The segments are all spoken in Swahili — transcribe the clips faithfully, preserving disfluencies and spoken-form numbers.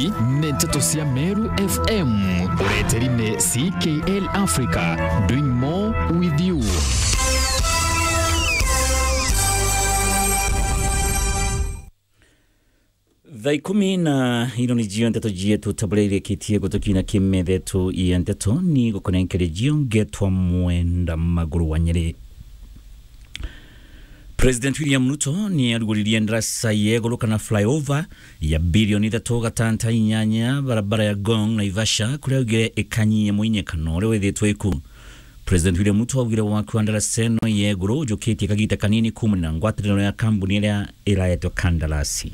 Ici, Nentatosia Meru F M. Ureterine C K L Africa. Doing more with you. Thai kumi na hilo ni jio nteto jietu tabulele kitie kutokina kime dhetu iya nteto ni kukonenkele jio ngetwa mwenda maguru wanyere. President William Ruto ni aluguririe ndrasa yeguluka na flyover ya bilioni thatu gatanta inyanya barabara ya Gong na Ivasha kuria ugire ekanyi muinye kanore wethetwe iku. President William Ruto ugire waku ndarasa no yeguru ujukiti kagita kanini kumuni na ngwatirino ya kambuni ile iraetwa kandarasi.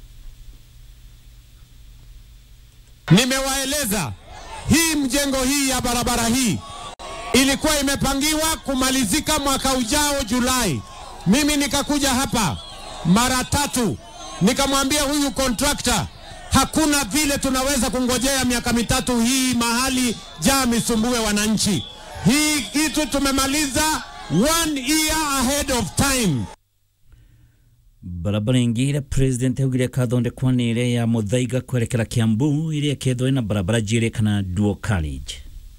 Nimewaeleza hii mjengo hii ya barabara hii ilikuwa imepangiwa kumalizika mwaka ujao Julai. Mimi nikakuja hapa mara tatu nikamwambia huyu contractor hakuna vile tunaweza kungojea miaka mitatu hii mahali jaa misumbue wananchi. Hii kitu tumemaliza one year ahead of time. Barabara ingira President ugire kathonde kwani ile ya Muthaiga kwerekera Kiambu ile kedwe na barabara jire kana Duo College.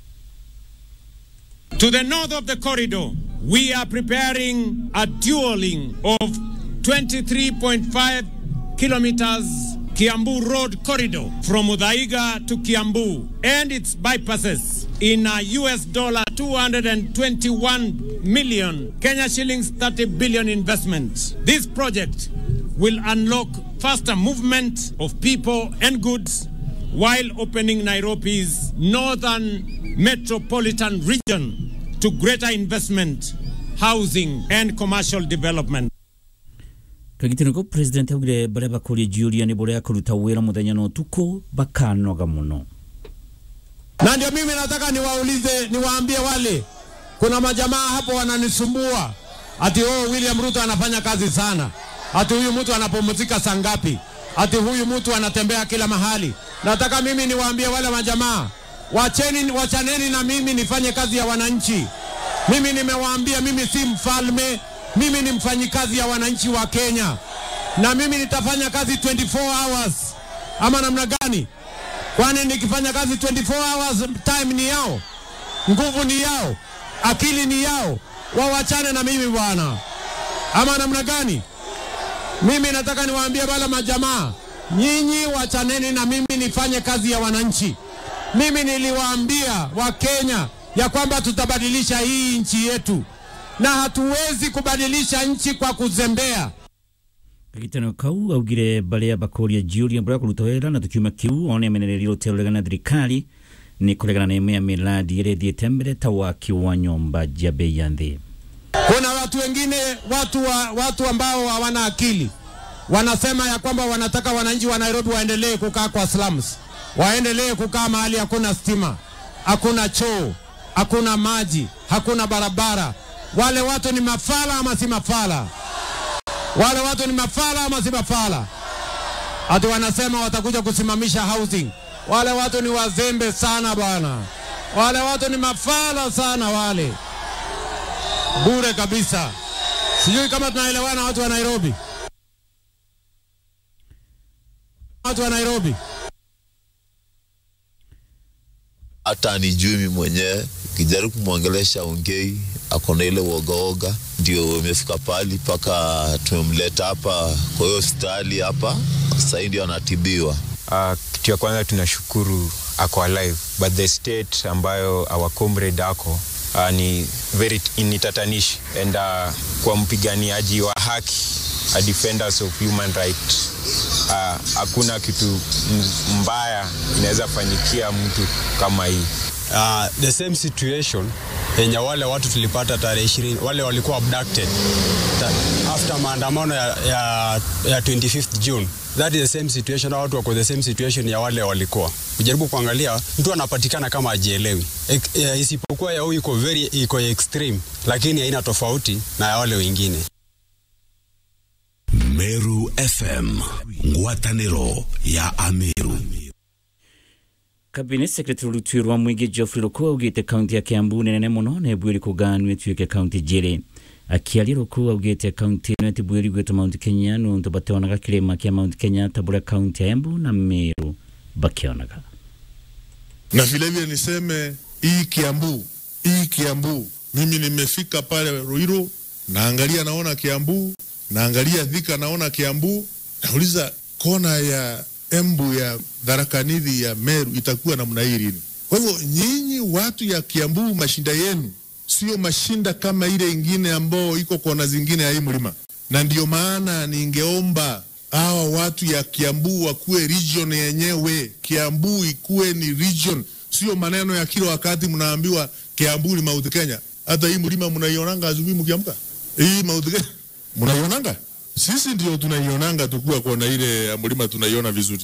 To the north of the corridor, we are preparing a dualing of twenty-three point five kilometers Kiambu Road corridor from Muthaiga to Kiambu and its bypasses in a U S dollar two hundred twenty-one million Kenya shillings thirty billion investment. This project will unlock faster movement of people and goods while opening Nairobi's northern metropolitan region to greater investment, housing and commercial development. Kagitinoko President ugire bareba kuri Julia ni bore akuruta wera muthenya no tuko bakanoga muno. Na ndio mimi nataka niwaulize niwaambie wale kuna majamaa hapo wananisumbua ati oh William Ruto anafanya kazi sana. Ati huyu mtu anapumzika saa ngapi? Ati huyu mtu anatembea kila mahali. Nataka mimi niwaambie wale majamaa wacheni wachaneni na mimi nifanye kazi ya wananchi. Mimi nimewaambia mimi si mfalme, mimi ni mfanyikazi ya wananchi wa Kenya. Na mimi nitafanya kazi twenty-four hours. Ama namna gani? Kwani nikifanya kazi twenty-four hours time ni yao. Nguvu ni yao. Akili ni yao. Wawachane na mimi bwana. Ama namna gani? Mimi nataka niwaambie wale majamaa, nyinyi wachaneni na mimi nifanye kazi ya wananchi. Mimi niliwaambia wa Kenya ya kwamba tutabadilisha hii nchi yetu. Na hatuwezi kubadilisha nchi kwa kuzembea. Kagitano kau augire balea bakoria Julia Brako lutoera na tukiuma kiu one amenereri hotel na thirikari ni kuregana na ime ya miradi ile dietembere tawaki wa nyomba jabe yande. Kuna watu wengine watu wa, watu ambao hawana akili wanasema ya kwamba wanataka wananchi wa Nairobi waendelee kukaa kwa slums, waendelee kukaa mahali hakuna stima, hakuna choo, hakuna maji, hakuna barabara. Wale watu ni mafala ama si mafala? Wale watu ni mafala ama si mafala? Ati wanasema watakuja kusimamisha housing. Wale watu ni wazembe sana bwana. Wale watu ni mafala sana wale. Bure kabisa. Sijui kama tunaelewana watu wa Nairobi. Watu wa Nairobi. Hata anijui mimi mwenyewe, kijaribu kumwongelesha ongei, akona ile woga-woga, ndio imefika pali paka tumemleta hapa kwa hiyo hospitali hapa, sasa ndio anatibiwa. Uh, kitu ya kwanza tunashukuru ako alive, but the state ambayo our comrade ako uh, ni very initatanishi, and uh, kwa mpiganiaji wa haki, a defenders of human rights, hakuna uh, kitu mbaya inaweza fanyikia mtu kama hii. Uh, the same situation yenye wale watu tulipata tarehe ishirini, wale walikuwa abducted after maandamano ya, ya, ya twenty-fifth June. That is the same situation, watu wako the same situation ya wale walikuwa. Ujaribu kuangalia mtu anapatikana kama ajielewi. E, e, isipokuwa ya huyu iko very iko extreme, lakini haina tofauti na ya wale wengine. Meru F M, ngwataniro ya Ameru. Cabinet Secretary Lutwirwa Mwigi Geoffrey Lokua ugite county ya Kiambu nene muno ne bwiri kuganwe tuike county jere. Akiali Lokua ugite county neti bwiri gweto Mount Kenya no ntobatewana kakirema kia Mount Kenya tabura county ya Embu na Meru. bakionaga. Na vile vile niseme hii Kiambu, hii Kiambu, mimi nimefika pale Ruiru, naangalia naona Kiambu, naangalia Thika naona Kiambu, nauliza kona ya Embu ya Tharaka Nithi ya Meru itakuwa namna hii lini? Kwa hivyo nyinyi watu ya Kiambu, mashinda yenu sio mashinda kama ile ingine ambao iko kona zingine ya hii mlima. Na ndio maana ningeomba hawa watu ya Kiambu wakuwe region yenyewe. Kiambu ikuwe ni region, sio maneno ya kila wakati mnaambiwa Kiambu ni Mount Kenya. Hata hii mlima mnaionanga asubuhi mkiamka. Hii Mount Kenya mnaionanga? Sisi ndio tunaionanga tukua kona ile ya mlima tunaiona vizuri.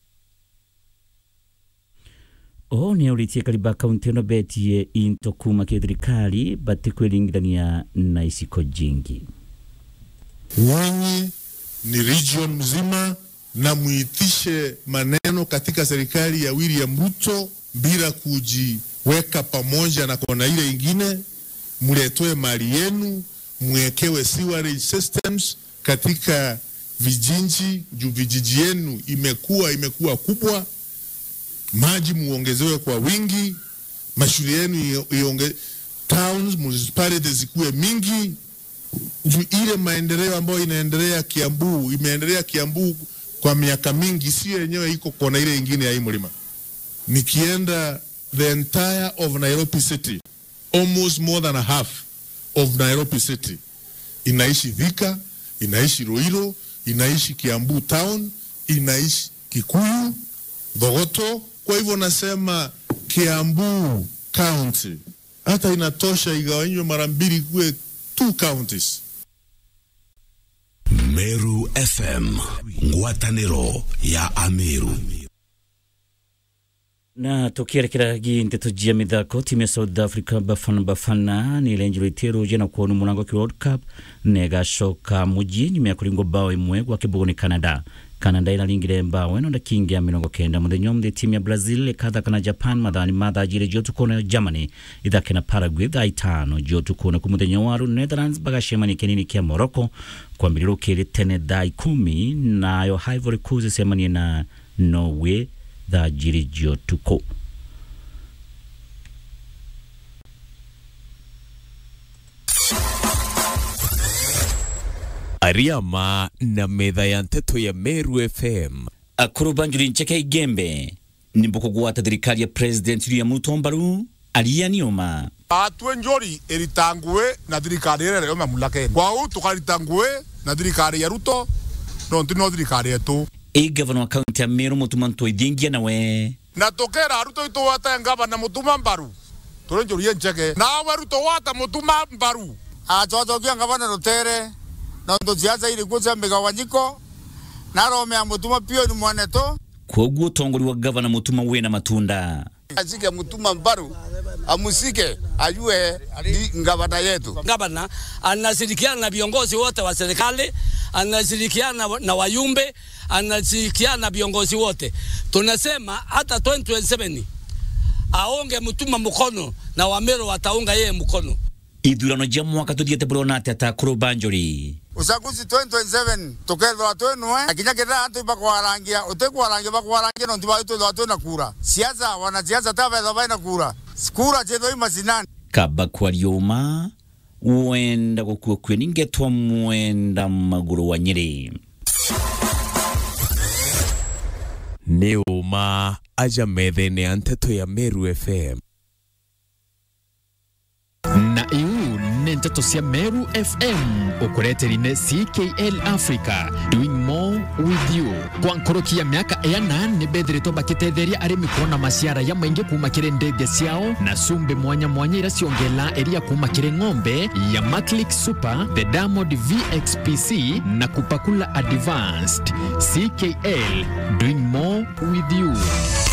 O ni ulitie kariba kaunti no betie into kuma kithirikari bati kwilingithania na isiko jingi. Wanyi ni region mzima na muitishe maneno katika serikali ya William Ruto bila kujiweka pamoja na kona ile ingine. Muletoe mali yenu, muekewe sewerage systems katika vijiji, juu vijiji yenu imekuwa imekuwa kubwa. Maji muongezewe kwa wingi, mashule yenu ionge, towns municipalities zikuwe mingi. Juu ile maendeleo ambayo inaendelea Kiambu, imeendelea Kiambu kwa miaka mingi, sio yenyewe iko kona ile ingine ya hii mlima. Nikienda the entire of Nairobi city, almost more than a half of Nairobi city inaishi Thika, inaishi Ruiru, inaishi Kiambu town, inaishi Kikuyu, Bogoto. Kwa hivyo nasema Kiambu county hata inatosha igawanywe mara mbili kuwe two counties. Meru F M, ngwataniro ya Ameru. Na tukielekea ginte tujia mithako timu ya South Africa Bafana Bafana ni lenjero itero jena kuona mulango wa World Cup nega shoka muji nyuma ya kuringwa bao imwe kwa kibugoni Canada. Canada inalingire mbao eno ndakingi ya mirongo kenda muthenyo muthe timu ya Brazil ekatha kana Japan mathani mathajire jotu kona Germany ithake na Paraguay thaa itano jotu kona ku muthenyo waru Netherlands bagashemani kinini kia Morocco kwa mbiriro kiri tene thaa ikumi nayo Ivory Coast semani na Norway thaa jiri jotu ko. Ariama na metha ya nteto ya Meru F M. Akuru banjuri ncheke igembe nimbuko guwata thirikari ya President William Ruto mbaru alia nioma atwe njori eritangwe na thirikari ere yo mamulake kwa u tukaritangwe na thirikari ya Ruto no ntino thirikari yetu e governor wa county ya Meru mutumanto idingia nawe na tokera Ruto ito wata ngaba na mutuma mbaru tore njori ncheke na wa Ruto wata mutuma mbaru a jojo kia ngaba na rotere na ndo ziaza ili kuza megawanyiko na rome ya mutuma pio ni mwaneto koguo tongoli wa governor mutuma we na matunda asike mutuma mbaru amusike ajue ngabana yetu. Gavana anashirikiana na viongozi wote wa serikali, anashirikiana na wayumbe, anashirikiana na viongozi wote. Tunasema hata twenty twenty-seven aonge mutuma mkono na Wameru wataunga yeye mkono. Idurano jamu wakati diete bulonate atakuru banjori. Usaguzi twenty twenty-seven tokelwa watu wenu eh akinya keda hatu bakwa rangia utekwa rangia bakwa rangia ndo watu watu na kura siasa wanasiasa tawe za na kura kura jedo imazinani kaba kwa lioma uenda kukua kweninge twa muenda maguru wa Nyeri Neuma aja methene ya nteto ya Meru F M. Na iu nteto cia Meru F M ukureterine C K L Africa doing more with you kwa nkoroki ya miaka ena ni bedhirito bakitetheria arimi kuona maciara ya maingi kuma kire ndege ciao na sumbe mwanya mwanya ira ciongela eria kuma kire ng'ombe ya Maclick Super, the Diamond V X P C na kupakula Advanced. C K L doing more with you.